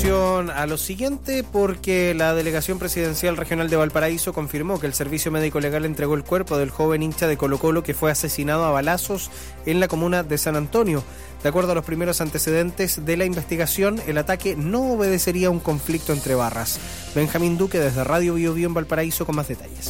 atención a lo siguiente, porque la Delegación Presidencial Regional de Valparaíso confirmó que el Servicio Médico Legal entregó el cuerpo del joven hincha de Colo-Colo que fue asesinado a balazos en la comuna de San Antonio. De acuerdo a los primeros antecedentes de la investigación, el ataque no obedecería a un conflicto entre barras. Benjamín Duque desde Radio Bio Bio en Valparaíso con más detalles.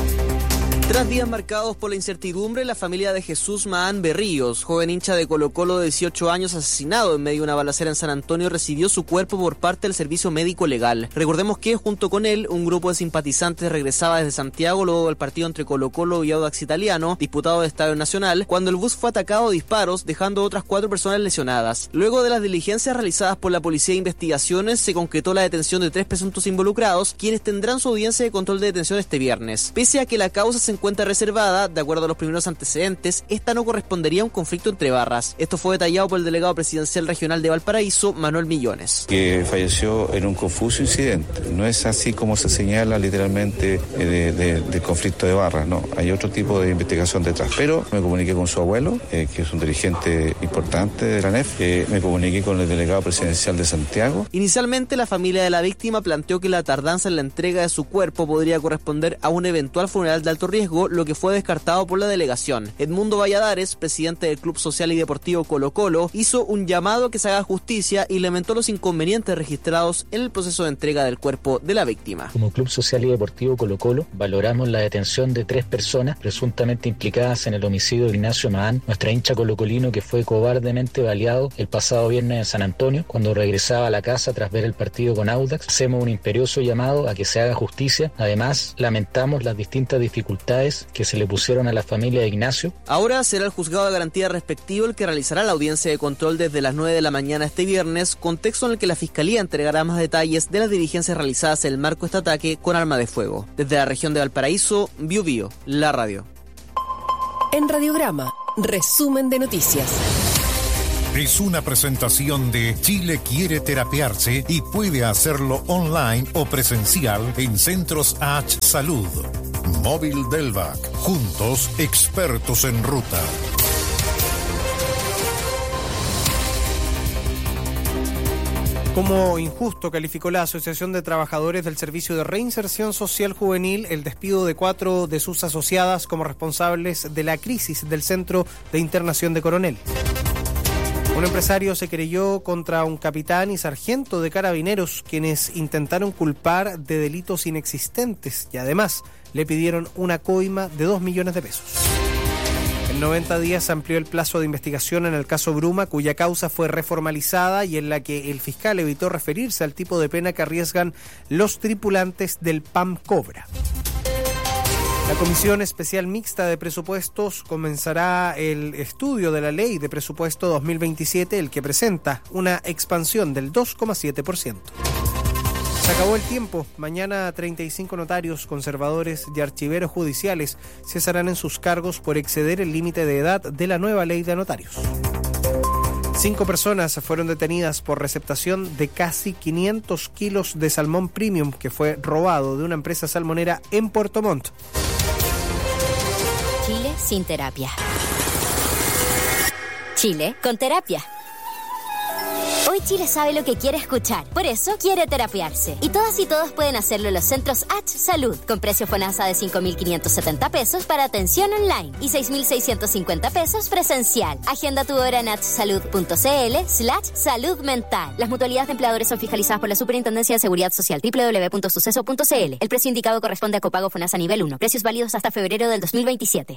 Tras días marcados por la incertidumbre, la familia de Jesús Mahán Berríos, joven hincha de Colo-Colo de 18 años asesinado en medio de una balacera en San Antonio, recibió su cuerpo por parte del Servicio Médico Legal. Recordemos que, junto con él, un grupo de simpatizantes regresaba desde Santiago luego del partido entre Colo-Colo y Audax Italiano, disputado de Estadio Nacional, cuando el bus fue atacado a disparos, dejando otras 4 personas lesionadas. Luego de las diligencias realizadas por la Policía de Investigaciones, se concretó la detención de 3 presuntos involucrados, quienes tendrán su audiencia de control de detención este viernes. Pese a que la causa se encuentra reservada, de acuerdo a los primeros antecedentes, esta no correspondería a un conflicto entre barras. Esto fue detallado por el delegado presidencial regional de Valparaíso, Manuel Millones. Que falleció en un confuso incidente. No es así como se señala literalmente de conflicto de barras, no. Hay otro tipo de investigación detrás. Pero me comuniqué con su abuelo, que es un dirigente importante de la ANEF. Me comuniqué con el delegado presidencial de Santiago. Inicialmente, la familia de la víctima planteó que la tardanza en la entrega de su cuerpo podría corresponder a un eventual funeral de alto riesgo, lo que fue descartado por la delegación. Edmundo Valladares, presidente del Club Social y Deportivo Colo-Colo, hizo un llamado a que se haga justicia y lamentó los inconvenientes registrados en el proceso de entrega del cuerpo de la víctima. Como Club Social y Deportivo Colo-Colo, valoramos la detención de 3 personas presuntamente implicadas en el homicidio de Ignacio Mahán, nuestra hincha colocolino que fue cobardemente baleado el pasado viernes en San Antonio, cuando regresaba a la casa tras ver el partido con Audax. Hacemos un imperioso llamado a que se haga justicia. Además, lamentamos las distintas dificultades que se le pusieron a la familia de Ignacio. Ahora será el juzgado de garantía respectivo el que realizará la audiencia de control desde las 9 de la mañana este viernes, contexto en el que la Fiscalía entregará más detalles de las diligencias realizadas en el marco de este ataque con arma de fuego. Desde la región de Valparaíso, Bio Bio, la radio. En Radiograma, resumen de noticias. Es una presentación de Chile quiere terapiarse y puede hacerlo online o presencial en Centros H Salud. Móvil Delvac, juntos expertos en ruta. Como injusto calificó la Asociación de Trabajadores del Servicio de Reinserción Social Juvenil el despido de 4 de sus asociadas como responsables de la crisis del Centro de Internación de Coronel. Un empresario se querelló contra un capitán y sargento de carabineros, quienes intentaron culpar de delitos inexistentes y además le pidieron una coima de 2 millones de pesos. En 90 días se amplió el plazo de investigación en el caso Bruma, cuya causa fue reformalizada y en la que el fiscal evitó referirse al tipo de pena que arriesgan los tripulantes del PAM Cobra. La Comisión Especial Mixta de Presupuestos comenzará el estudio de la Ley de Presupuesto 2027, el que presenta una expansión del 2,7%. Se acabó el tiempo. Mañana 35 notarios, conservadores y archiveros judiciales cesarán en sus cargos por exceder el límite de edad de la nueva Ley de Notarios. 5 personas fueron detenidas por receptación de casi 500 kilos de salmón premium que fue robado de una empresa salmonera en Puerto Montt. Chile sin terapia. Chile con terapia. Hoy Chile sabe lo que quiere escuchar, por eso quiere terapiarse. Y todas y todos pueden hacerlo en los centros H Salud, con precio FONASA de 5.570 pesos para atención online y 6.650 pesos presencial. Agenda tu hora en hsalud.cl/salud mental. Las mutualidades de empleadores son fiscalizadas por la Superintendencia de Seguridad Social, www.suceso.cl. El precio indicado corresponde a copago FONASA nivel 1. Precios válidos hasta febrero del 2027.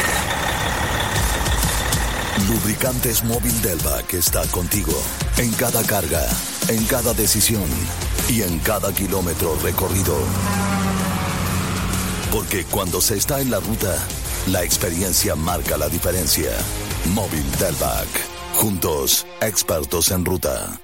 Lubricantes Móvil Delvac está contigo en cada carga, en cada decisión y en cada kilómetro recorrido. Porque cuando se está en la ruta, la experiencia marca la diferencia. Móvil Delvac. Juntos, expertos en ruta.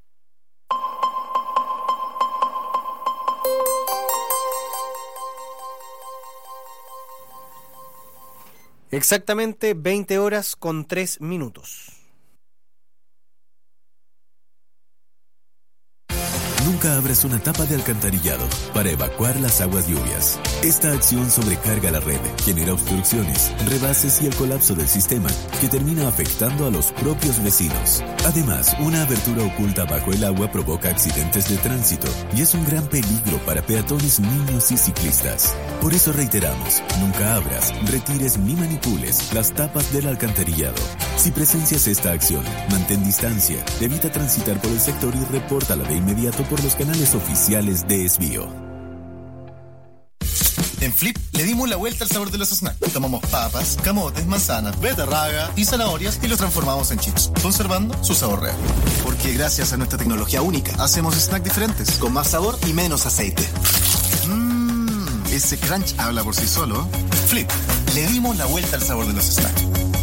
Exactamente 20 horas con 3 minutos. Nunca abras una tapa de alcantarillado para evacuar las aguas lluvias. Esta acción sobrecarga la red, genera obstrucciones, rebases y el colapso del sistema, que termina afectando a los propios vecinos. Además, una abertura oculta bajo el agua provoca accidentes de tránsito y es un gran peligro para peatones, niños y ciclistas. Por eso reiteramos, nunca abras, retires ni manipules las tapas del alcantarillado. Si presencias esta acción, mantén distancia, evita transitar por el sector y repórtala de inmediato por los canales oficiales de Esbio. En Flip le dimos la vuelta al sabor de los snacks. Tomamos papas, camotes, manzanas, betarraga y zanahorias y los transformamos en chips, conservando su sabor real. Porque gracias a nuestra tecnología única, hacemos snacks diferentes, con más sabor y menos aceite. Ese crunch habla por sí solo. Flip, le dimos la vuelta al sabor de los snacks.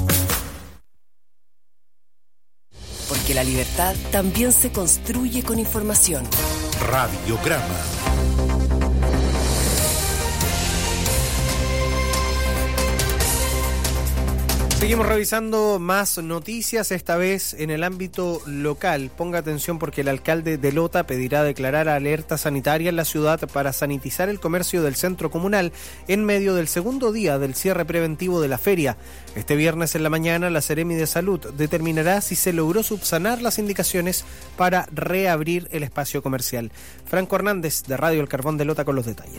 Porque la libertad también se construye con información. Radiograma. Seguimos revisando más noticias, esta vez en el ámbito local. Ponga atención porque el alcalde de Lota pedirá declarar alerta sanitaria en la ciudad para sanitizar el comercio del centro comunal en medio del segundo día del cierre preventivo de la feria. Este viernes en la mañana, la Seremi de Salud determinará si se logró subsanar las indicaciones para reabrir el espacio comercial. Franco Hernández, de Radio El Carbón de Lota, con los detalles.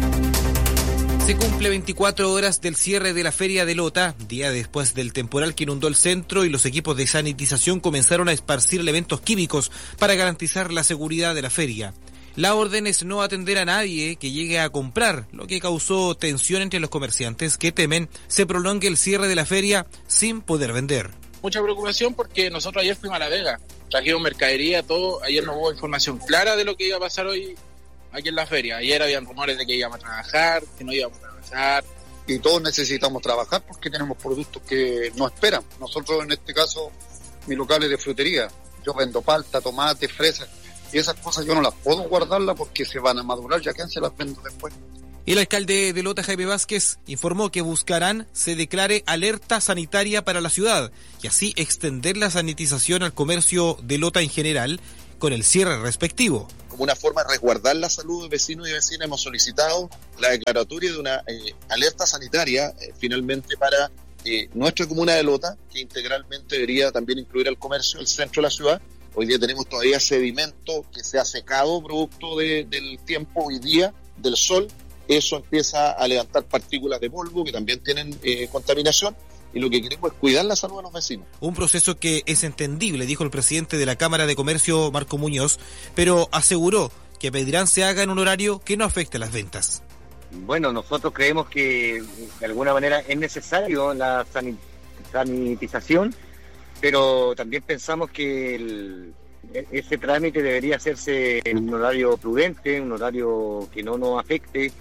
Se cumple 24 horas del cierre de la feria de Lota, día después del temporal que inundó el centro y los equipos de sanitización comenzaron a esparcir elementos químicos para garantizar la seguridad de la feria. La orden es no atender a nadie que llegue a comprar, lo que causó tensión entre los comerciantes que temen se prolongue el cierre de la feria sin poder vender. Mucha preocupación porque nosotros ayer fuimos a La Vega, trajimos mercadería, todo, ayer no hubo información clara de lo que iba a pasar hoy aquí en la feria. Ayer habían rumores de que íbamos a trabajar, que no íbamos a trabajar. Y todos necesitamos trabajar porque tenemos productos que no esperan. Nosotros, en este caso, mi local es de frutería. Yo vendo palta, tomate, fresas. Y esas cosas yo no las puedo guardarlas porque se van a madurar, ya que se las vendo después. El alcalde de Lota, Jaime Vázquez, informó que buscarán se declare alerta sanitaria para la ciudad y así extender la sanitización al comercio de Lota en general con el cierre respectivo. Como una forma de resguardar la salud de vecinos y vecinas, hemos solicitado la declaratoria de una alerta sanitaria finalmente para nuestra comuna de Lota, que integralmente debería también incluir al comercio, el centro de la ciudad. Hoy día tenemos todavía sedimento que se ha secado producto del tiempo hoy día, del sol. Eso empieza a levantar partículas de polvo que también tienen contaminación. Y lo que queremos es cuidar la salud de los vecinos. Un proceso que es entendible, dijo el presidente de la Cámara de Comercio, Marco Muñoz, pero aseguró que pedirán se haga en un horario que no afecte las ventas. Bueno, nosotros creemos que de alguna manera es necesario la sanitización, pero también pensamos que ese trámite debería hacerse en un horario prudente, un horario que no nos afecte,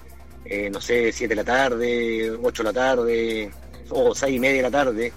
7 de la tarde, 8 de la tarde... o 6:30 de la tarde,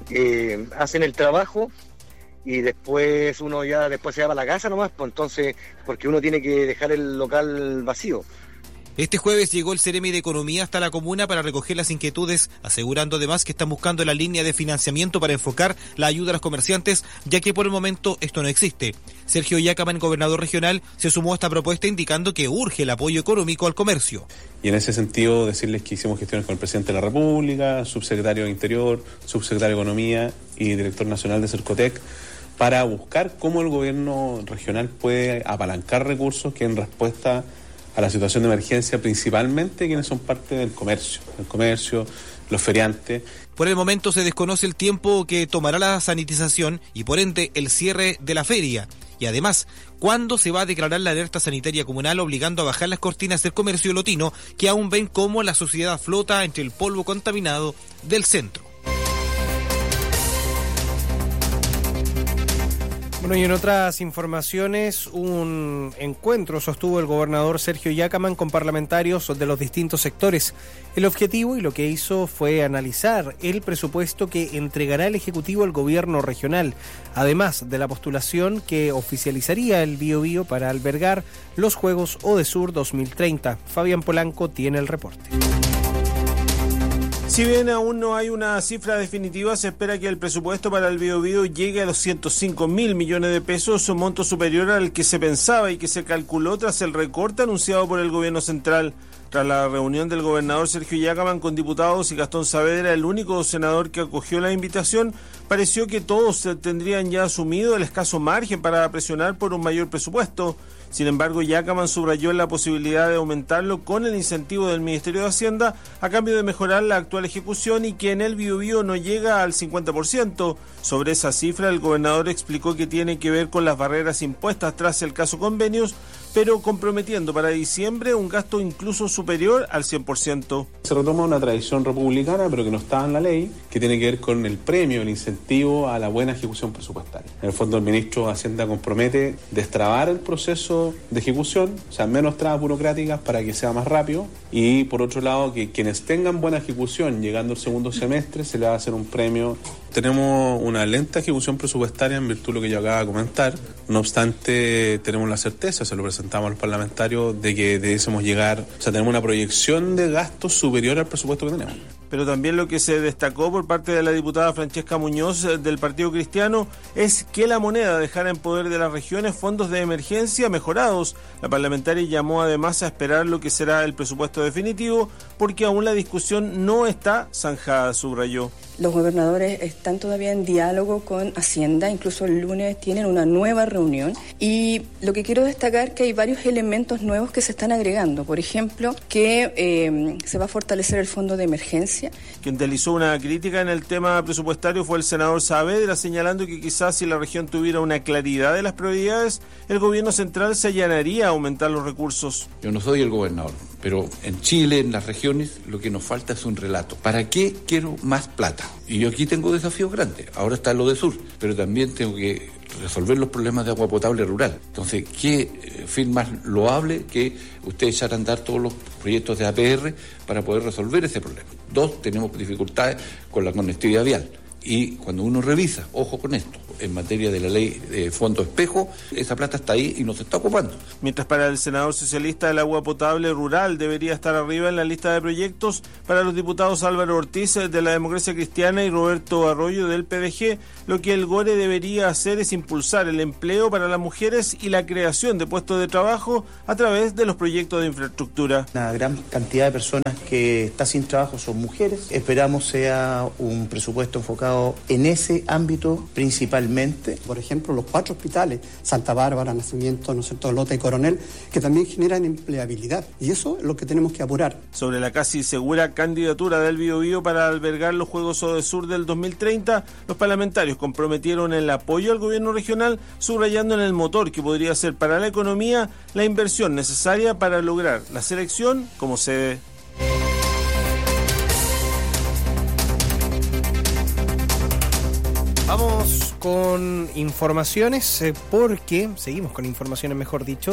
hacen el trabajo y después uno ya después se va a la casa nomás, pues entonces, porque uno tiene que dejar el local vacío. Este jueves llegó el Seremi de Economía hasta la comuna para recoger las inquietudes, asegurando además que están buscando la línea de financiamiento para enfocar la ayuda a los comerciantes, ya que por el momento esto no existe. Sergio Yacaman, gobernador regional, se sumó a esta propuesta indicando que urge el apoyo económico al comercio. Y en ese sentido decirles que hicimos gestiones con el presidente de la República, subsecretario de Interior, subsecretario de Economía y director nacional de Cercotec, para buscar cómo el gobierno regional puede apalancar recursos que en respuesta a la situación de emergencia, principalmente quienes son parte del comercio, los feriantes. Por el momento se desconoce el tiempo que tomará la sanitización y por ende el cierre de la feria. Y además, ¿cuándo se va a declarar la alerta sanitaria comunal obligando a bajar las cortinas del comercio lotino que aún ven cómo la sociedad flota entre el polvo contaminado del centro? Bueno, y en otras informaciones, un encuentro sostuvo el gobernador Sergio Yacaman con parlamentarios de los distintos sectores. El objetivo y lo que hizo fue analizar el presupuesto que entregará el Ejecutivo al gobierno regional, además de la postulación que oficializaría el Biobío para albergar los Juegos ODESUR 2030. Fabián Polanco tiene el reporte. Si bien aún no hay una cifra definitiva, se espera que el presupuesto para el Biobío llegue a los 105.000 millones de pesos, un monto superior al que se pensaba y que se calculó tras el recorte anunciado por el gobierno central. Tras la reunión del gobernador Sergio Yacamán con diputados y Gastón Saavedra, el único senador que acogió la invitación, pareció que todos tendrían ya asumido el escaso margen para presionar por un mayor presupuesto. Sin embargo, Yacamán subrayó la posibilidad de aumentarlo con el incentivo del Ministerio de Hacienda a cambio de mejorar la actual ejecución y que en el Biobío no llega al 50%. Sobre esa cifra, el gobernador explicó que tiene que ver con las barreras impuestas tras el caso Convenios, pero comprometiendo para diciembre un gasto incluso superior al 100%. Se retoma una tradición republicana, pero que no estaba en la ley, que tiene que ver con el premio, el incentivo a la buena ejecución presupuestaria. En el fondo, el ministro de Hacienda compromete destrabar el proceso de ejecución, o sea, menos trabas burocráticas para que sea más rápido, y por otro lado, que quienes tengan buena ejecución llegando el segundo semestre, se les va a hacer un premio. Tenemos una lenta ejecución presupuestaria en virtud de lo que yo acabo de comentar. No obstante, tenemos la certeza, se lo presentamos a los parlamentarios, de que debemos llegar, o sea, tenemos una proyección de gastos superior al presupuesto que tenemos. Pero también lo que se destacó por parte de la diputada Francesca Muñoz del Partido Cristiano es que la moneda dejara en poder de las regiones fondos de emergencia mejorados. La parlamentaria llamó además a esperar lo que será el presupuesto definitivo porque aún la discusión no está zanjada, subrayó. Los gobernadores están todavía en diálogo con Hacienda, incluso el lunes tienen una nueva reunión y lo que quiero destacar es que hay varios elementos nuevos que se están agregando. Por ejemplo, que se va a fortalecer el fondo de emergencia. Quien deslizó una crítica en el tema presupuestario fue el senador Saavedra, señalando que quizás si la región tuviera una claridad de las prioridades, el gobierno central se allanaría a aumentar los recursos. Yo no soy el gobernador, pero en Chile, en las regiones, lo que nos falta es un relato. ¿Para qué quiero más plata? Y yo aquí tengo desafíos grandes. Ahora está lo de Sur, pero también tengo que resolver los problemas de agua potable rural. Entonces, ¿qué fin más loable que ustedes echar a andar todos los proyectos de APR para poder resolver ese problema? 2, tenemos dificultades con la conectividad vial. Y cuando uno revisa, ojo con esto, en materia de la ley de fondo espejo, esa plata está ahí y no se está ocupando. Mientras para el senador socialista el agua potable rural debería estar arriba en la lista de proyectos, para los diputados Álvaro Ortiz de la Democracia Cristiana y Roberto Arroyo del PDG, lo que el GORE debería hacer es impulsar el empleo para las mujeres y la creación de puestos de trabajo a través de los proyectos de infraestructura. Una gran cantidad de personas que está sin trabajo son mujeres. Esperamos sea un presupuesto enfocado en ese ámbito principalmente. Por ejemplo, los 4 hospitales, Santa Bárbara, Nacimiento, ¿no es cierto?, Lota y Coronel, que también generan empleabilidad. Y eso es lo que tenemos que apurar. Sobre la casi segura candidatura del Biobío para albergar los Juegos Odesur del 2030, los parlamentarios comprometieron el apoyo al gobierno regional, subrayando en el motor que podría ser para la economía la inversión necesaria para lograr la selección como sede. Vamos con informaciones, porque seguimos con informaciones, mejor dicho.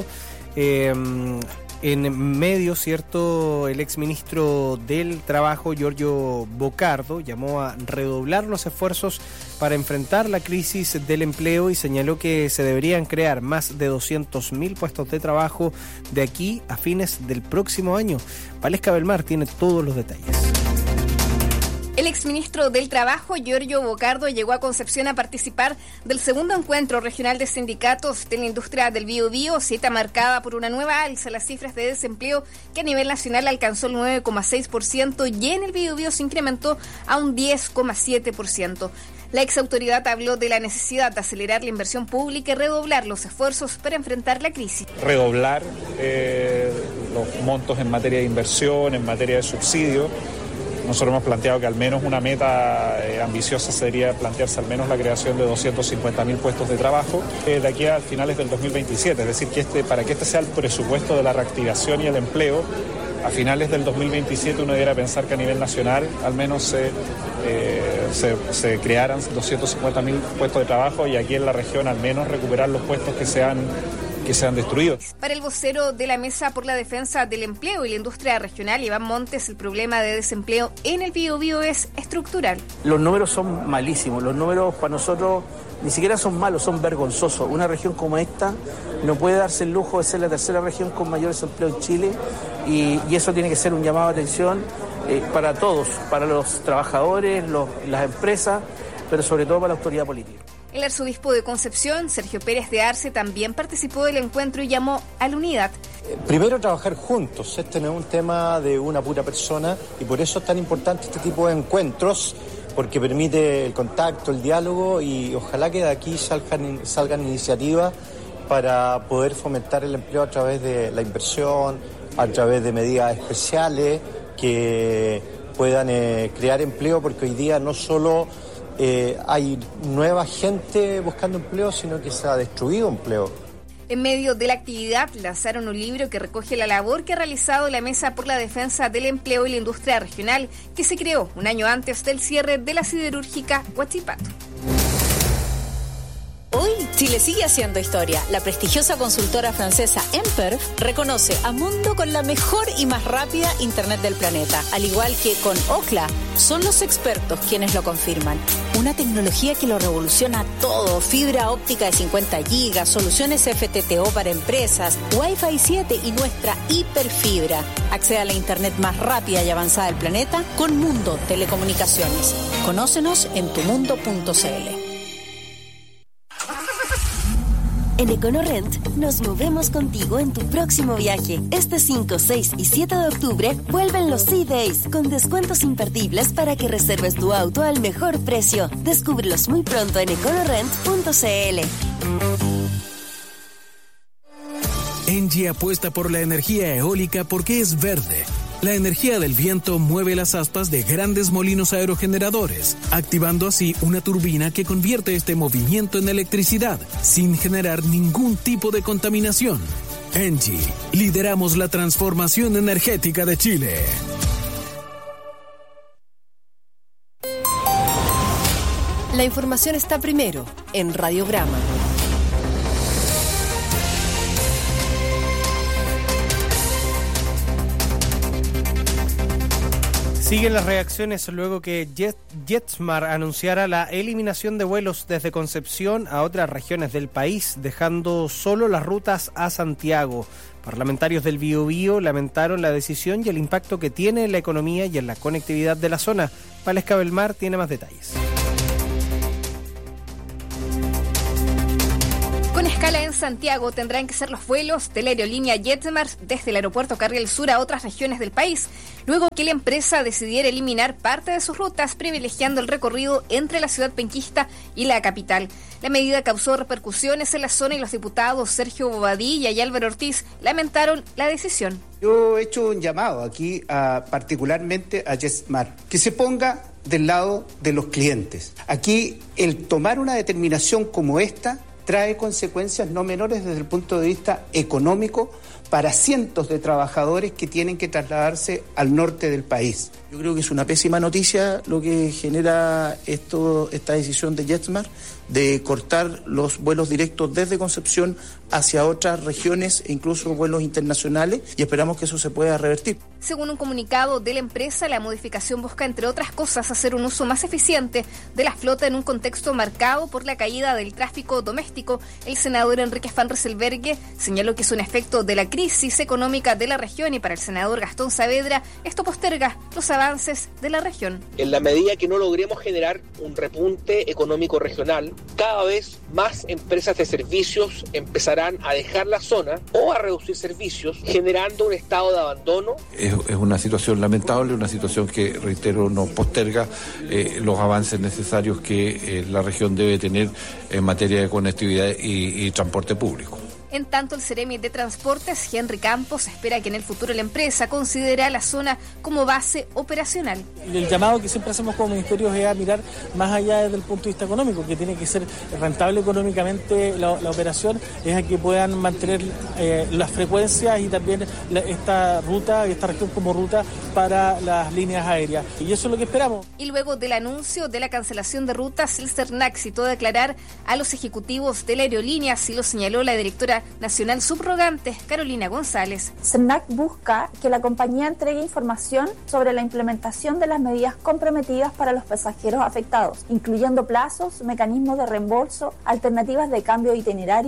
En medio, ¿cierto?, el exministro del Trabajo, Giorgio Bocardo, llamó a redoblar los esfuerzos para enfrentar la crisis del empleo y señaló que se deberían crear más de 200.000 puestos de trabajo de aquí a fines del próximo año. Valesca Belmar tiene todos los detalles. El exministro del Trabajo, Giorgio Bocardo, llegó a Concepción a participar del segundo encuentro regional de sindicatos de la industria del Biobío, cita marcada por una nueva alza en las cifras de desempleo que a nivel nacional alcanzó el 9,6% y en el Biobío se incrementó a un 10,7%. La exautoridad habló de la necesidad de acelerar la inversión pública y redoblar los esfuerzos para enfrentar la crisis. Redoblar los montos en materia de inversión, en materia de subsidio. Nosotros hemos planteado que al menos una meta ambiciosa sería plantearse al menos la creación de 250.000 puestos de trabajo de aquí a finales del 2027. Es decir, que para que este sea el presupuesto de la reactivación y el empleo, a finales del 2027 uno debiera pensar que a nivel nacional al menos se crearan 250.000 puestos de trabajo y aquí en la región al menos recuperar los puestos que se han destruido. Para el vocero de la Mesa por la Defensa del Empleo y la Industria Regional, Iván Montes, el problema de desempleo en el Biobío es estructural. Los números son malísimos, los números para nosotros ni siquiera son malos, son vergonzosos. Una región como esta no puede darse el lujo de ser la tercera región con mayor desempleo en Chile y eso tiene que ser un llamado de atención para todos, para los trabajadores, las empresas, pero sobre todo para la autoridad política. El arzobispo de Concepción, Sergio Pérez de Arce, también participó del encuentro y llamó a la unidad. Primero, trabajar juntos. Este no es un tema de una pura persona y por eso es tan importante este tipo de encuentros, porque permite el contacto, el diálogo y ojalá que de aquí salgan iniciativas para poder fomentar el empleo a través de la inversión, a través de medidas especiales que puedan crear empleo, porque hoy día no solo hay nueva gente buscando empleo, sino que se ha destruido empleo. En medio de la actividad lanzaron un libro que recoge la labor que ha realizado la Mesa por la Defensa del Empleo y la Industria Regional, que se creó un año antes del cierre de la siderúrgica Huachipato. Hoy, Chile sigue haciendo historia. La prestigiosa consultora francesa Emperf reconoce a Mundo con la mejor y más rápida Internet del planeta. Al igual que con Ookla, son los expertos quienes lo confirman. Una tecnología que lo revoluciona todo. Fibra óptica de 50 gigas, soluciones FTTO para empresas, Wi-Fi 7 y nuestra hiperfibra. Accede a la Internet más rápida y avanzada del planeta con Mundo Telecomunicaciones. Conócenos en tumundo.cl. En EconoRent nos movemos contigo en tu próximo viaje. Este 5, 6 y 7 de octubre vuelven los Sea Days con descuentos imperdibles para que reserves tu auto al mejor precio. Descúbrelos muy pronto en econorent.cl. Engie apuesta por la energía eólica porque es verde. La energía del viento mueve las aspas de grandes molinos aerogeneradores, activando así una turbina que convierte este movimiento en electricidad, sin generar ningún tipo de contaminación. Engie, lideramos la transformación energética de Chile. La información está primero en Radiograma. Siguen las reacciones luego que JetSmart anunciara la eliminación de vuelos desde Concepción a otras regiones del país, dejando solo las rutas a Santiago. Parlamentarios del Biobío lamentaron la decisión y el impacto que tiene en la economía y en la conectividad de la zona. Valesca Belmar tiene más detalles. Con escala en Santiago tendrán que ser los vuelos de la aerolínea JetSmart desde el aeropuerto Carriel Sur a otras regiones del país, luego que la empresa decidiera eliminar parte de sus rutas, privilegiando el recorrido entre la ciudad penquista y la capital. La medida causó repercusiones en la zona y los diputados Sergio Bobadilla y Álvaro Ortiz lamentaron la decisión. Yo he hecho un llamado aquí particularmente a JetSmart, que se ponga del lado de los clientes. Aquí el tomar una determinación como esta trae consecuencias no menores desde el punto de vista económico para cientos de trabajadores que tienen que trasladarse al norte del país. Yo creo que es una pésima noticia lo que genera esta decisión de JetSmart de cortar los vuelos directos desde Concepción hacia otras regiones e incluso vuelos internacionales, y esperamos que eso se pueda revertir. Según un comunicado de la empresa, la modificación busca, entre otras cosas, hacer un uso más eficiente de la flota en un contexto marcado por la caída del tráfico doméstico. El senador Enrique Van Rysselberghe señaló que es un efecto de la crisis económica de la región, y para el senador Gastón Saavedra esto posterga los avances de la región. En la medida que no logremos generar un repunte económico regional, cada vez más empresas de servicios empezarán a dejar la zona o a reducir servicios, generando un estado de abandono. Es una situación lamentable, una situación que, reitero, nos posterga los avances necesarios que la región debe tener en materia de conectividad y transporte público. En tanto, el Seremi de Transportes, Henry Campos, espera que en el futuro la empresa considere la zona como base operacional. El llamado que siempre hacemos como ministerio es a mirar más allá desde el punto de vista económico, que tiene que ser rentable económicamente la operación, es a que puedan mantener las frecuencias y también esta ruta, esta región como ruta para las líneas aéreas. Y eso es lo que esperamos. Y luego del anuncio de la cancelación de rutas, el CERNAC citó a declarar a los ejecutivos de la aerolínea, así lo señaló la directora nacional subrogante, Carolina González. CERNAC busca que la compañía entregue información sobre la implementación de las medidas comprometidas para los pasajeros afectados, incluyendo plazos, mecanismos de reembolso, alternativas de cambio de itinerario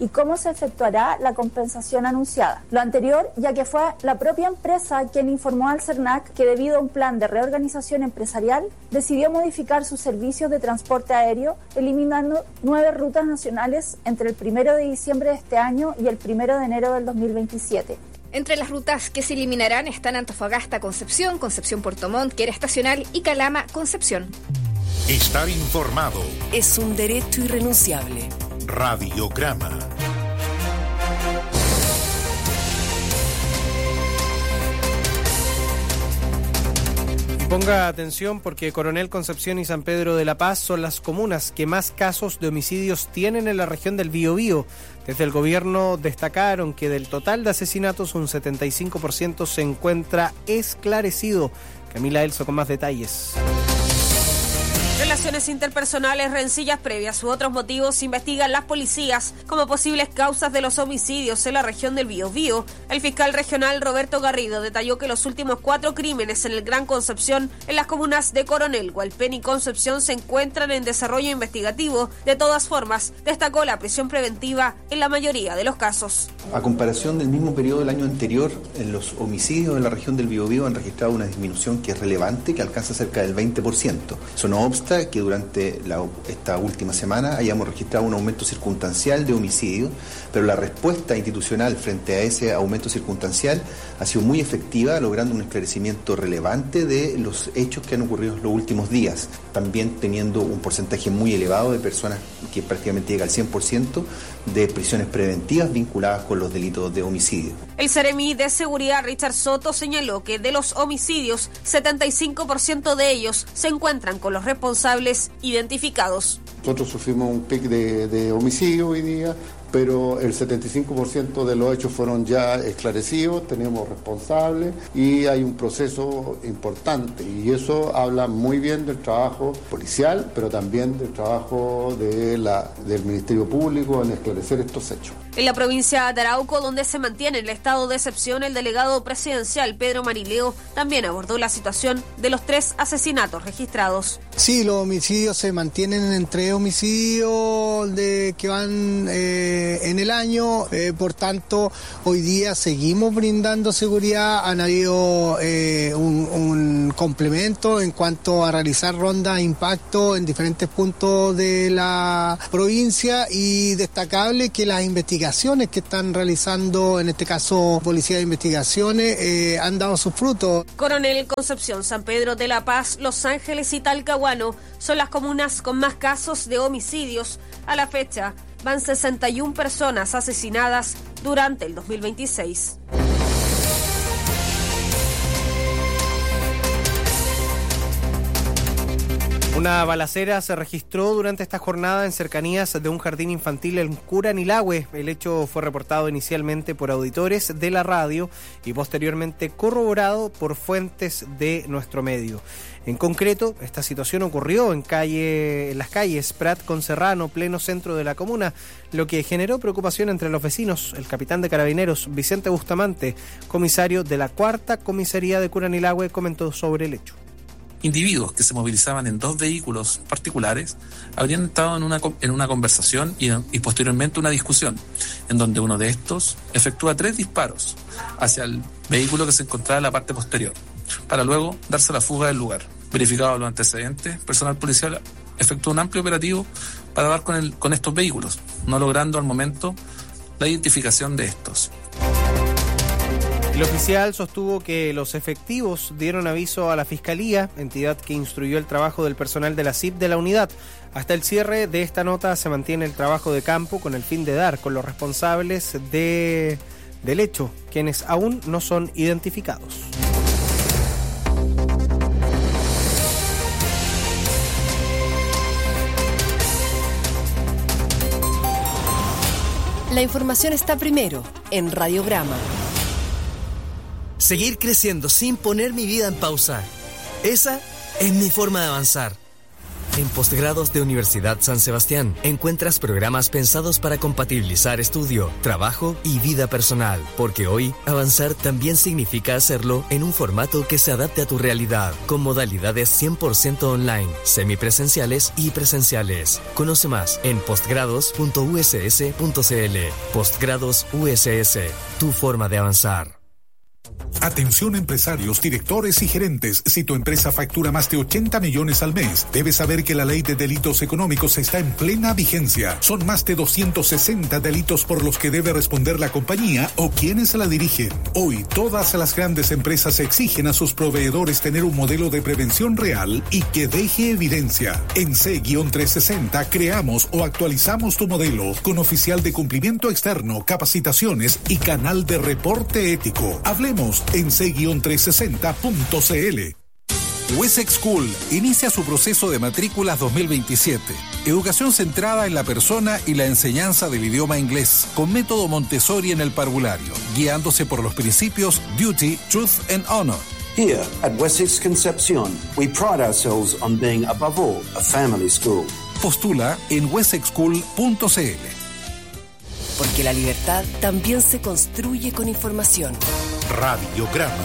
y cómo se efectuará la compensación anunciada. Lo anterior, ya que fue la propia empresa quien informó al CERNAC que debido a un plan de reorganización empresarial decidió modificar sus servicios de transporte aéreo, eliminando 9 rutas nacionales entre el 1 de diciembre de este año y el 1 de enero del 2027. Entre las rutas que se eliminarán están Antofagasta-Concepción, Concepción-Puerto Montt, que era estacional, y Calama-Concepción. Estar informado es un derecho irrenunciable. Radiograma. Ponga atención porque Coronel, Concepción y San Pedro de la Paz son las comunas que más casos de homicidios tienen en la región del Biobío. Desde el gobierno destacaron que del total de asesinatos un 75% se encuentra esclarecido. Camila Elso con más detalles. Relaciones interpersonales, rencillas previas u otros motivos investigan las policías como posibles causas de los homicidios en la región del Biobío. El fiscal regional Roberto Garrido detalló que los últimos 4 crímenes en el Gran Concepción, en las comunas de Coronel, Hualpén y Concepción, se encuentran en desarrollo investigativo. De todas formas, destacó la prisión preventiva en la mayoría de los casos. A comparación del mismo periodo del año anterior, en los homicidios en la región del Biobío han registrado una disminución que es relevante, que alcanza cerca del 20%. Eso no obsta que durante esta última semana hayamos registrado un aumento circunstancial de homicidios, pero la respuesta institucional frente a ese aumento circunstancial ha sido muy efectiva, logrando un esclarecimiento relevante de los hechos que han ocurrido en los últimos días, también teniendo un porcentaje muy elevado de personas que prácticamente llega al 100% de prisiones preventivas vinculadas con los delitos de homicidio. El Seremi de Seguridad, Richard Soto, señaló que de los homicidios, 75% de ellos se encuentran con los responsables identificados. Nosotros sufrimos un pic de homicidio hoy día, pero el 75% de los hechos fueron ya esclarecidos, tenemos responsables y hay un proceso importante, y eso habla muy bien del trabajo policial, pero también del trabajo del Ministerio Público en esclarecer estos hechos. En la provincia de Arauco, donde se mantiene el estado de excepción, el delegado presidencial Pedro Marileo también abordó la situación de los 3 asesinatos registrados. Sí, los homicidios se mantienen en 3 homicidios que van en el año, por tanto hoy día seguimos brindando seguridad. Han habido un complemento en cuanto a realizar rondas de impacto en diferentes puntos de la provincia, y destacable que las investigaciones que están realizando, en este caso Policía de Investigaciones, han dado sus frutos. Coronel, Concepción, San Pedro de la Paz, Los Ángeles y Talcahuano son las comunas con más casos de homicidios. A la fecha van 61 personas asesinadas durante el 2026. Una balacera se registró durante esta jornada en cercanías de un jardín infantil en Curanilahue. El hecho fue reportado inicialmente por auditores de la radio y posteriormente corroborado por fuentes de nuestro medio. En concreto, esta situación ocurrió en las calles Prat con Serrano, pleno centro de la comuna, lo que generó preocupación entre los vecinos. El capitán de Carabineros, Vicente Bustamante, comisario de la 4ª Comisaría de Curanilahue, comentó sobre el hecho. Individuos que se movilizaban en 2 vehículos particulares habrían estado en una conversación y posteriormente una discusión, en donde uno de estos efectúa 3 disparos hacia el vehículo que se encontraba en la parte posterior, para luego darse la fuga del lugar. Verificados los antecedentes, personal policial efectuó un amplio operativo para dar con estos vehículos, no logrando al momento la identificación de estos. El oficial sostuvo que los efectivos dieron aviso a la Fiscalía, entidad que instruyó el trabajo del personal de la CIP de la unidad. Hasta el cierre de esta nota se mantiene el trabajo de campo con el fin de dar con los responsables del hecho, quienes aún no son identificados. La información está primero en Radiograma. Seguir creciendo sin poner mi vida en pausa. Esa es mi forma de avanzar. En Postgrados de Universidad San Sebastián encuentras programas pensados para compatibilizar estudio, trabajo y vida personal, porque hoy avanzar también significa hacerlo en un formato que se adapte a tu realidad, con modalidades 100% online, semipresenciales y presenciales. Conoce más en postgrados.uss.cl. Postgrados USS, tu forma de avanzar. Atención empresarios, directores y gerentes. Si tu empresa factura más de 80 millones al mes, debes saber que la ley de delitos económicos está en plena vigencia. Son más de 260 delitos por los que debe responder la compañía o quienes la dirigen. Hoy, todas las grandes empresas exigen a sus proveedores tener un modelo de prevención real y que deje evidencia. En C-360 creamos o actualizamos tu modelo con oficial de cumplimiento externo, capacitaciones y canal de reporte ético. Hablemos en c-360.cl. Wessex School inicia su proceso de matrículas 2027. Educación centrada en la persona y la enseñanza del idioma inglés, con método Montessori en el parvulario, guiándose por los principios Duty, Truth and Honor. Here at Wessex Concepción, we pride ourselves on being above all a family school. Postula en wessexschool.cl. Porque la libertad también se construye con información. Radiograma.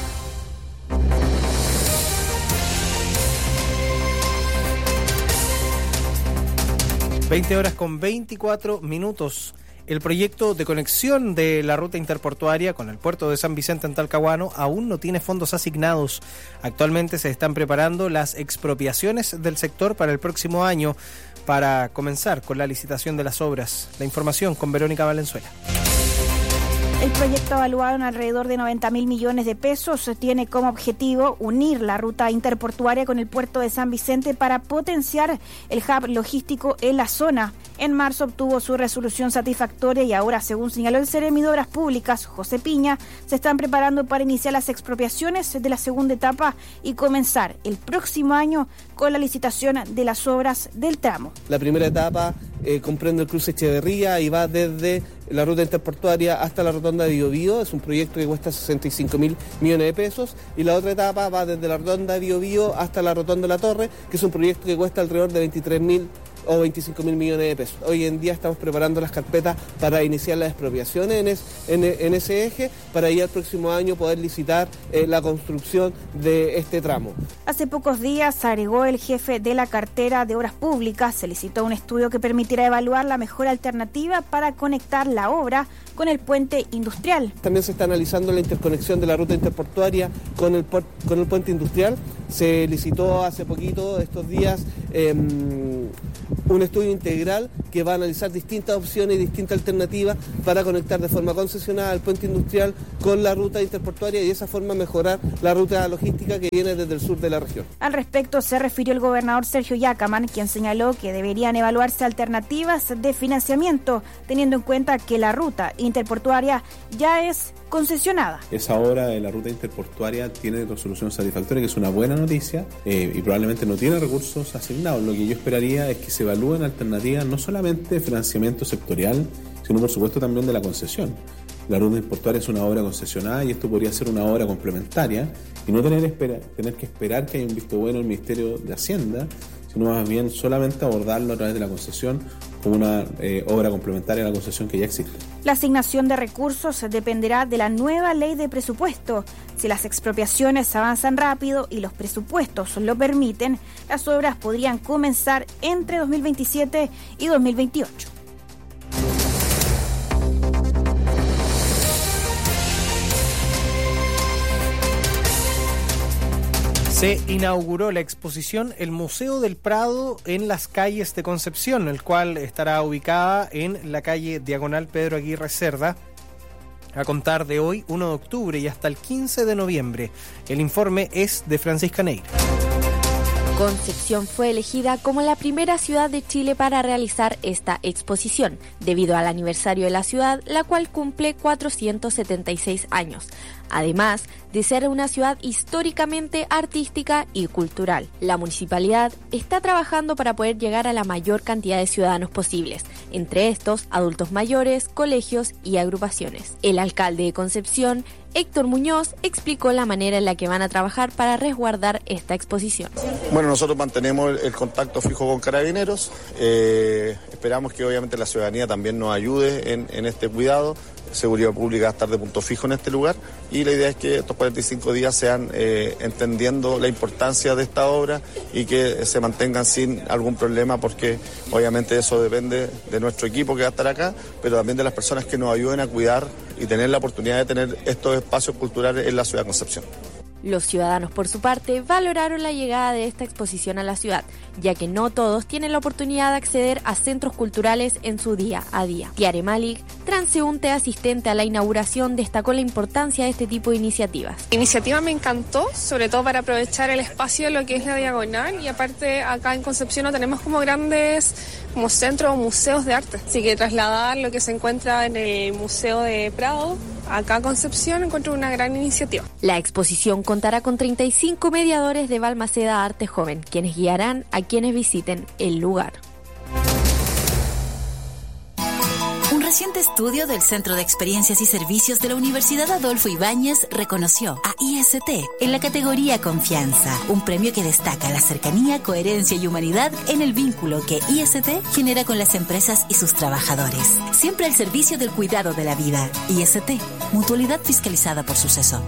(20:24). El proyecto de conexión de la ruta interportuaria con el puerto de San Vicente en Talcahuano aún no tiene fondos asignados. Actualmente se están preparando las expropiaciones del sector para el próximo año para comenzar con la licitación de las obras. La información con Verónica Valenzuela. El proyecto, evaluado en alrededor de 90.000 millones de pesos, tiene como objetivo unir la ruta interportuaria con el puerto de San Vicente para potenciar el hub logístico en la zona. En marzo obtuvo su resolución satisfactoria y ahora, según señaló el Seremi de Obras Públicas, José Piña, se están preparando para iniciar las expropiaciones de la segunda etapa y comenzar el próximo año con la licitación de las obras del tramo. La primera etapa comprende el cruce Echeverría y va desde la ruta interportuaria hasta la rotonda de Biobío. Es un proyecto que cuesta 65.000 millones de pesos. Y la otra etapa va desde la rotonda de Biobío hasta la rotonda de La Torre, que es un proyecto que cuesta alrededor de 23.000 o 25.000 millones de pesos. Hoy en día estamos preparando las carpetas para iniciar las expropiaciones en ese eje, para ya el próximo año poder licitar la construcción de este tramo. Hace pocos días, agregó el jefe de la cartera de Obras Públicas, se licitó un estudio que permitirá evaluar la mejor alternativa para conectar la obra con el puente industrial. También se está analizando la interconexión de la ruta interportuaria con el puente industrial. Se licitó hace poquito, estos días, un estudio integral que va a analizar distintas opciones y distintas alternativas para conectar de forma concesionada el puente industrial con la ruta interportuaria y de esa forma mejorar la ruta logística que viene desde el sur de la región. Al respecto se refirió el gobernador Sergio Yacaman, quien señaló que deberían evaluarse alternativas de financiamiento, teniendo en cuenta que la ruta interportuaria ya es concesionada. Esa obra de la ruta interportuaria tiene resolución satisfactoria, que es una buena noticia, y probablemente no tiene recursos asignados. Lo que yo esperaría es que se evalúen alternativas no solamente de financiamiento sectorial, sino por supuesto también de la concesión. La ruta interportuaria es una obra concesionada y esto podría ser una obra complementaria y no tener que esperar que haya un visto bueno del Ministerio de Hacienda, sino más bien solamente abordarlo a través de la concesión como una obra complementaria a la concesión que ya existe. La asignación de recursos dependerá de la nueva ley de presupuesto. Si las expropiaciones avanzan rápido y los presupuestos lo permiten, las obras podrían comenzar entre 2027 y 2028. Se inauguró la exposición El Museo del Prado en las calles de Concepción, el cual estará ubicada en la calle Diagonal Pedro Aguirre Cerda, a contar de hoy, 1 de octubre, y hasta el 15 de noviembre. El informe es de Francisca Neira. Concepción fue elegida como la primera ciudad de Chile para realizar esta exposición, debido al aniversario de la ciudad, la cual cumple 476 años. Además de ser una ciudad históricamente artística y cultural. La municipalidad está trabajando para poder llegar a la mayor cantidad de ciudadanos posibles, entre estos adultos mayores, colegios y agrupaciones. El alcalde de Concepción, Héctor Muñoz explicó la manera en la que van a trabajar para resguardar esta exposición. Bueno, nosotros mantenemos el contacto fijo con Carabineros, esperamos que obviamente la ciudadanía también nos ayude en este cuidado. Seguridad Pública va a estar de punto fijo en este lugar y la idea es que estos 45 días sean entendiendo la importancia de esta obra y que se mantengan sin algún problema, porque obviamente eso depende de nuestro equipo que va a estar acá, pero también de las personas que nos ayuden a cuidar y tener la oportunidad de tener estos espacios culturales en la ciudad de Concepción. Los ciudadanos, por su parte, valoraron la llegada de esta exposición a la ciudad, ya que no todos tienen la oportunidad de acceder a centros culturales en su día a día. Tiare Malik, transeúnte asistente a la inauguración, destacó la importancia de este tipo de iniciativas. La iniciativa me encantó, sobre todo para aprovechar el espacio de lo que es la Diagonal, y aparte acá en Concepción no tenemos como grandes como centros o museos de arte, así que trasladar lo que se encuentra en el Museo de Prado acá en Concepción encuentro una gran iniciativa. La exposición contará con 35 mediadores de Balmaceda Arte Joven, quienes guiarán a quienes visiten el lugar. Un reciente estudio del Centro de Experiencias y Servicios de la Universidad Adolfo Ibáñez reconoció a IST en la categoría Confianza, un premio que destaca la cercanía, coherencia y humanidad en el vínculo que IST genera con las empresas y sus trabajadores. Siempre al servicio del cuidado de la vida. IST, mutualidad fiscalizada por Suceso.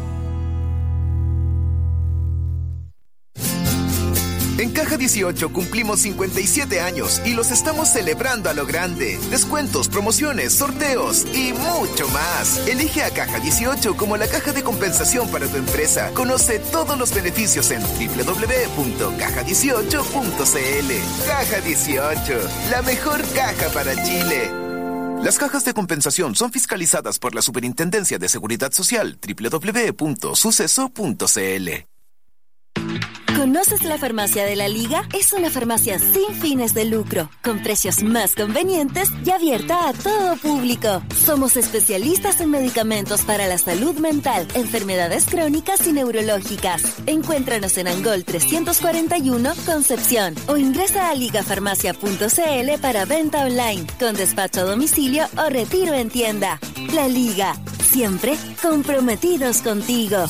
En Caja 18 cumplimos 57 años y los estamos celebrando a lo grande. Descuentos, promociones, sorteos y mucho más. Elige a Caja 18 como la caja de compensación para tu empresa. Conoce todos los beneficios en www.caja18.cl. Caja 18, la mejor caja para Chile. Las cajas de compensación son fiscalizadas por la Superintendencia de Seguridad Social. www.suceso.cl. ¿Conoces la farmacia de la Liga? Es una farmacia sin fines de lucro, con precios más convenientes y abierta a todo público. Somos especialistas en medicamentos para la salud mental, enfermedades crónicas y neurológicas. Encuéntranos en Angol 341, Concepción, o ingresa a ligafarmacia.cl para venta online, con despacho a domicilio o retiro en tienda. La Liga, siempre comprometidos contigo.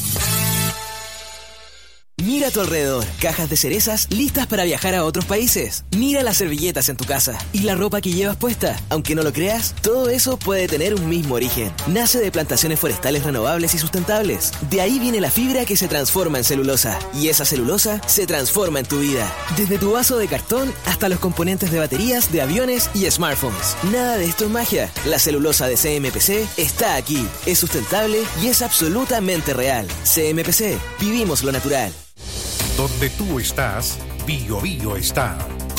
Mira a tu alrededor, cajas de cerezas listas para viajar a otros países. Mira las servilletas en tu casa y la ropa que llevas puesta. Aunque no lo creas, todo eso puede tener un mismo origen. Nace de plantaciones forestales renovables y sustentables. De ahí viene la fibra que se transforma en celulosa. Y esa celulosa se transforma en tu vida. Desde tu vaso de cartón hasta los componentes de baterías, de aviones y smartphones. Nada de esto es magia. La celulosa de CMPC está aquí. Es sustentable y es absolutamente real. CMPC, vivimos lo natural. Donde tú estás, Bio Bio está.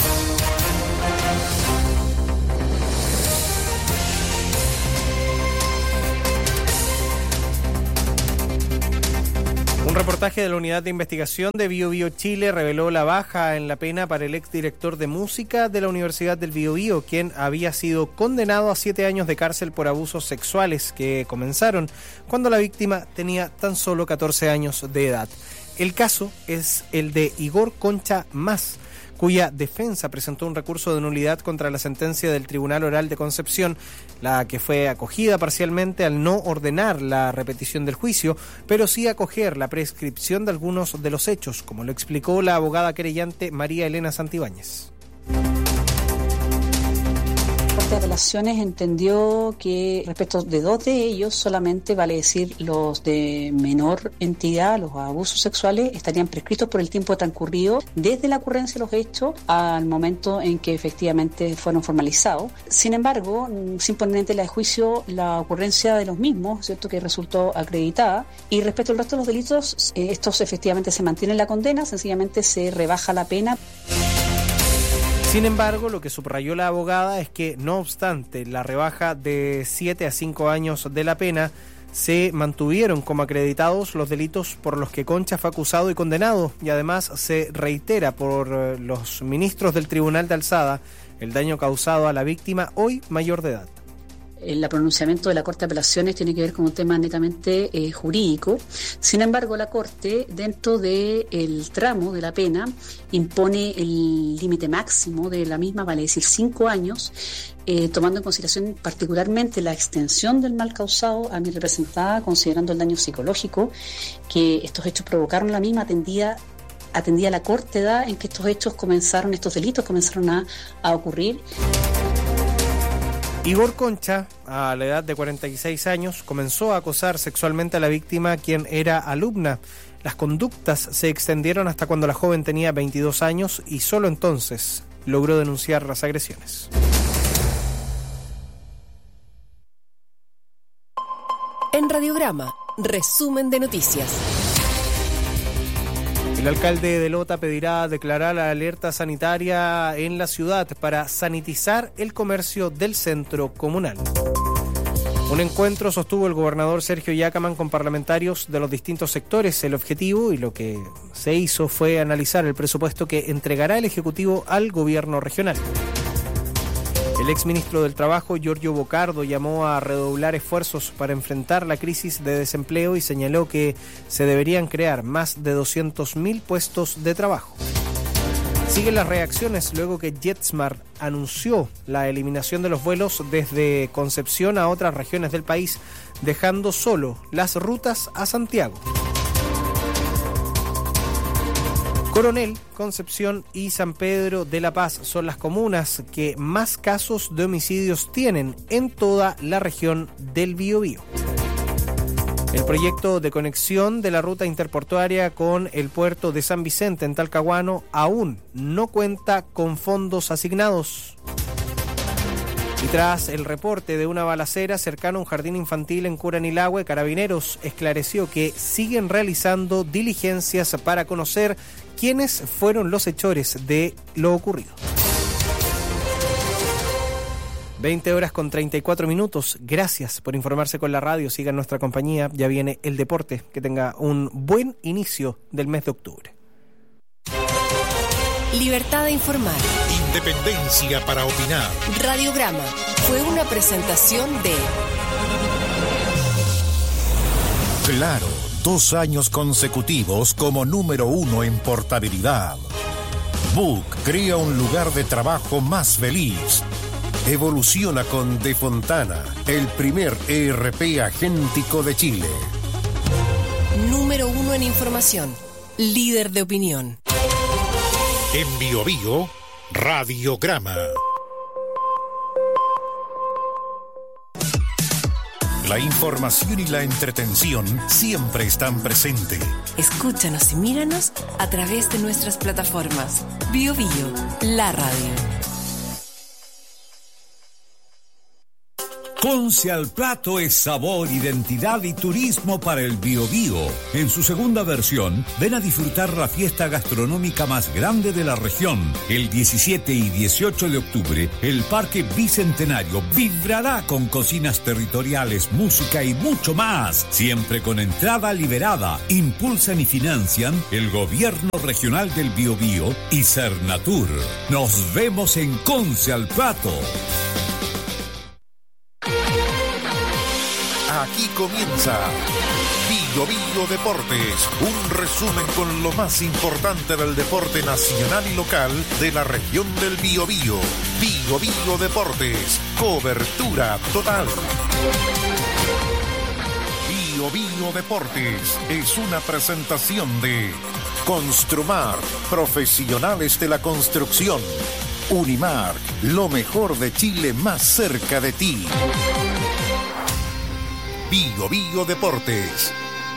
Un reportaje de la Unidad de Investigación de Bio Bio Chile reveló la baja en la pena para el exdirector de música de la Universidad del Biobío, quien había sido condenado a 7 años de cárcel por abusos sexuales que comenzaron cuando la víctima tenía tan solo 14 años de edad. El caso es el de Igor Concha Mas, cuya defensa presentó un recurso de nulidad contra la sentencia del Tribunal Oral de Concepción, la que fue acogida parcialmente al no ordenar la repetición del juicio, pero sí acoger la prescripción de algunos de los hechos, como lo explicó la abogada querellante María Elena Santibáñez. La Corte de Apelaciones entendió que respecto de 2 de ellos, solamente vale decir los de menor entidad, los abusos sexuales, estarían prescritos por el tiempo transcurrido desde la ocurrencia de los hechos al momento en que efectivamente fueron formalizados. Sin embargo, sin poner en tela de juicio la ocurrencia de los mismos, ¿cierto?, que resultó acreditada. Y respecto al resto de los delitos, estos efectivamente se mantienen la condena, sencillamente se rebaja la pena. Sin embargo, lo que subrayó la abogada es que, no obstante la rebaja de 7 a 5 años de la pena, se mantuvieron como acreditados los delitos por los que Concha fue acusado y condenado, y además se reitera por los ministros del Tribunal de Alzada el daño causado a la víctima, hoy mayor de edad. el pronunciamiento de la Corte de Apelaciones tiene que ver con un tema netamente jurídico. Sin embargo, la Corte, dentro del tramo de la pena, impone el límite máximo de la misma, vale decir 5 años, tomando en consideración particularmente la extensión del mal causado a mi representada, considerando el daño psicológico que estos hechos provocaron. La misma atendía la corta edad en que estos delitos comenzaron a ocurrir. Igor Concha, a la edad de 46 años, comenzó a acosar sexualmente a la víctima, quien era alumna. Las conductas se extendieron hasta cuando la joven tenía 22 años y solo entonces logró denunciar las agresiones. En Radiograma, resumen de noticias. El alcalde de Lota pedirá declarar la alerta sanitaria en la ciudad para sanitizar el comercio del centro comunal. Un encuentro sostuvo el gobernador Sergio Yacamán con parlamentarios de los distintos sectores. El objetivo y lo que se hizo fue analizar el presupuesto que entregará el Ejecutivo al gobierno regional. El exministro del Trabajo, Giorgio Bocardo, llamó a redoblar esfuerzos para enfrentar la crisis de desempleo y señaló que se deberían crear más de 200.000 puestos de trabajo. Siguen las reacciones luego que JetSmart anunció la eliminación de los vuelos desde Concepción a otras regiones del país, dejando solo las rutas a Santiago. Coronel, Concepción y San Pedro de la Paz son las comunas que más casos de homicidios tienen en toda la región del Biobío. El proyecto de conexión de la ruta interportuaria con el puerto de San Vicente en Talcahuano aún no cuenta con fondos asignados. Y tras el reporte de una balacera cercano a un jardín infantil en Curanilahue, Carabineros esclareció que siguen realizando diligencias para conocer quiénes fueron los hechores de lo ocurrido. 20:34. Gracias por informarse con la radio. Sigan nuestra compañía. Ya viene el deporte. Que tenga un buen inicio del mes de octubre. Libertad de informar. Independencia para opinar. Radiograma fue una presentación de Claro, 2 años consecutivos como número 1 en portabilidad. Book crea un lugar de trabajo más feliz. Evoluciona con De Fontana, el primer ERP agéntico de Chile. Número 1 en información. Líder de opinión. En Biobío, Radiograma. La información y la entretención siempre están presentes. Escúchanos y míranos a través de nuestras plataformas. Biobío, la radio. Conce al Plato es sabor, identidad y turismo para el Biobío. En su segunda versión, ven a disfrutar la fiesta gastronómica más grande de la región. El 17 y 18 de octubre, el Parque Bicentenario vibrará con cocinas territoriales, música y mucho más. Siempre con entrada liberada. Impulsan y financian el Gobierno Regional del Biobío y Cernatur. Nos vemos en Conce al Plato. Aquí comienza Biobío Deportes, un resumen con lo más importante del deporte nacional y local de la región del Biobío. Biobío Deportes, cobertura total. Biobío Deportes es una presentación de Construmar, profesionales de la construcción. Unimark, lo mejor de Chile más cerca de ti. Biobío Deportes.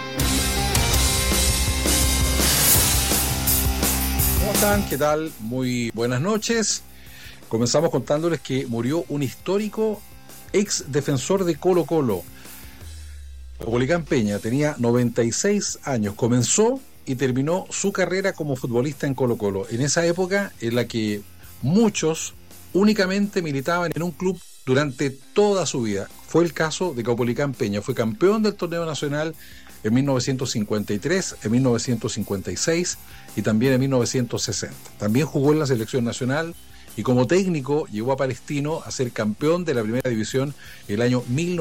¿Cómo están? ¿Qué tal? Muy buenas noches. Comenzamos contándoles que murió un histórico ex defensor de Colo-Colo. Caupolicán Peña tenía 96 años. Comenzó y terminó su carrera como futbolista en Colo-Colo. En esa época en la que muchos únicamente militaban en un club durante toda su vida. Fue el caso de Caupolicán Peña. Fue campeón del torneo nacional en 1953, en 1956 y también en 1960. También jugó en la selección nacional y como técnico llevó a Palestino a ser campeón de la primera división el año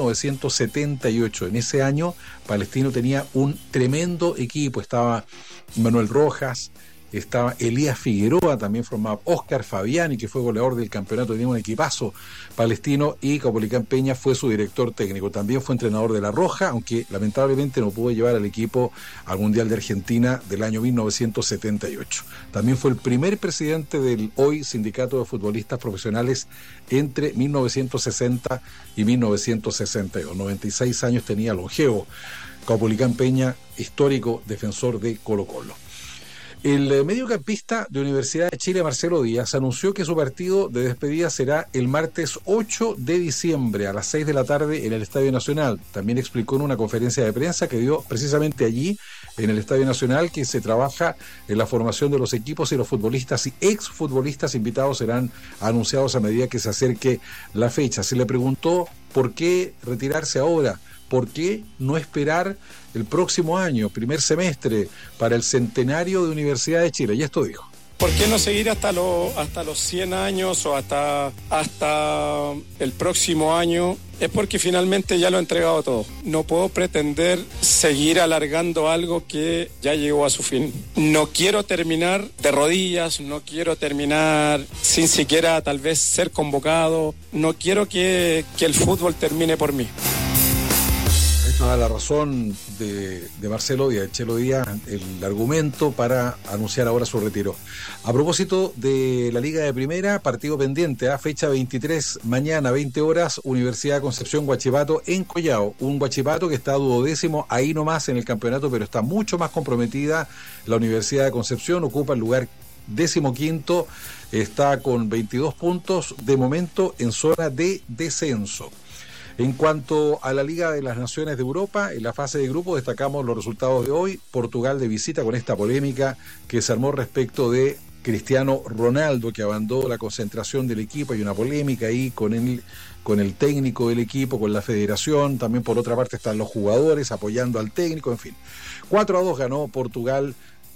1978. En ese año Palestino tenía un tremendo equipo, estaba Manuel Rojas, estaba Elías Figueroa, también formaba Óscar Fabiani, que fue goleador del campeonato, tenía un equipazo Palestino, y Caupolicán Peña fue su director técnico. También fue entrenador de La Roja, aunque lamentablemente no pudo llevar al equipo al Mundial de Argentina del año 1978. También fue el primer presidente del hoy Sindicato de Futbolistas Profesionales entre 1960 y 1962. 96 años tenía longevo Caupolicán Peña, histórico defensor de Colo-Colo. El mediocampista de Universidad de Chile, Marcelo Díaz, anunció que su partido de despedida será el martes 8 de diciembre a las 6 de la tarde en el Estadio Nacional. También explicó en una conferencia de prensa que dio precisamente allí, en el Estadio Nacional, que se trabaja en la formación de los equipos y los futbolistas y exfutbolistas invitados serán anunciados a medida que se acerque la fecha. Se le preguntó por qué retirarse ahora. ¿Por qué no esperar el próximo año, primer semestre, para el centenario de Universidad de Chile? Y esto dijo. ¿Por qué no seguir hasta los 100 años o hasta el próximo año? Es porque finalmente ya lo he entregado todo. No puedo pretender seguir alargando algo que ya llegó a su fin. No quiero terminar de rodillas, no quiero terminar sin siquiera tal vez ser convocado. No quiero que el fútbol termine por mí. A la razón de Marcelo Díaz, Chelo Díaz, el argumento para anunciar ahora su retiro. A propósito de la Liga de Primera, partido pendiente, fecha 23, mañana 20 horas, Universidad de Concepción Huachipato en Collao. Un Huachipato que está 12º ahí nomás en el campeonato, pero está mucho más comprometida. La Universidad de Concepción ocupa el lugar 15º, está con 22 puntos, de momento en zona de descenso. En cuanto a la Liga de las Naciones de Europa, en la fase de grupo destacamos los resultados de hoy. Portugal de visita con esta polémica que se armó respecto de Cristiano Ronaldo, que abandonó la concentración del equipo. Hay una polémica ahí con el técnico del equipo, con la federación. También por otra parte están los jugadores apoyando al técnico, en fin. 4-2 ganó Portugal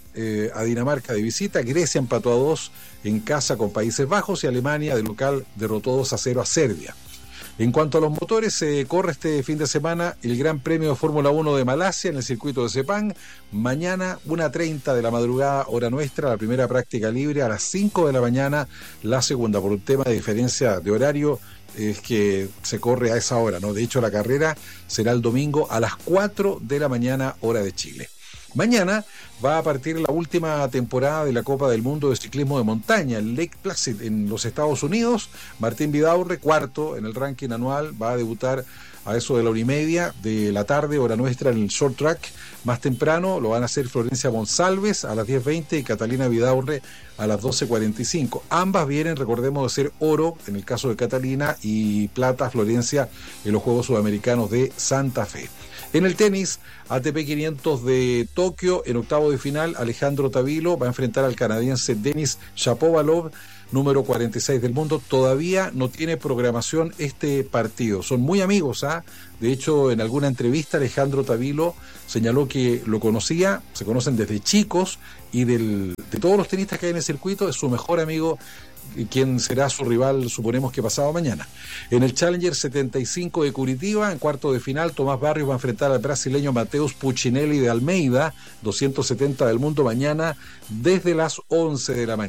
a Dinamarca de visita. Grecia empató a 2 en casa con Países Bajos y Alemania de local derrotó 2-0 a Serbia. En cuanto a los motores, se corre este fin de semana el Gran Premio de Fórmula 1 de Malasia en el circuito de Sepang. Mañana, 1:30 de la madrugada, hora nuestra, la primera práctica libre. A las 5 de la mañana, la segunda. Por un tema de diferencia de horario, es que se corre a esa hora, ¿no? De hecho, la carrera será el domingo a las 4 de la mañana, hora de Chile. Mañana va a partir la última temporada de la Copa del Mundo de Ciclismo de Montaña, el Lake Placid en los Estados Unidos. Martín Vidaurre, cuarto en el ranking anual, va a debutar a eso de la 1:30 de la tarde, hora nuestra, en el short track. Más temprano lo van a hacer Florencia Monsalves a las 10:20 y Catalina Vidaurre a las 12:45. Ambas vienen, recordemos, de ser oro en el caso de Catalina y plata, Florencia, en los Juegos Sudamericanos de Santa Fe. En el tenis, ATP 500 de Tokio, en octavo de final, Alejandro Tavilo va a enfrentar al canadiense Denis Shapovalov, número 46 del mundo. Todavía no tiene programación este partido. Son muy amigos, De hecho, en alguna entrevista Alejandro Tavilo señaló que lo conocía, se conocen desde chicos, y de todos los tenistas que hay en el circuito es su mejor amigo, quien será su rival, suponemos que pasado mañana. En el Challenger 75 de Curitiba, en cuarto de final, Tomás Barrios va a enfrentar al brasileño Mateus Puccinelli de Almeida, 270 del mundo, mañana desde las 11 de la mañana.